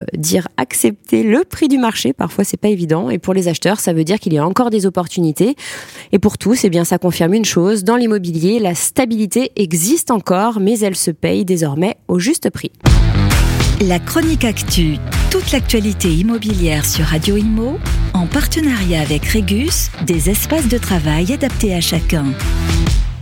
dire accepter le prix du marché. Parfois, c'est pas évident. Et pour les acheteurs, ça veut dire qu'il y a encore des opportunités. Et pour tous, eh bien, ça confirme une chose. Dans l'immobilier, la stabilité existe encore, mais elle se paye désormais au juste prix. La Chronique Actu, toute l'actualité immobilière sur Radio Imo, en partenariat avec Régus, des espaces de travail adaptés à chacun.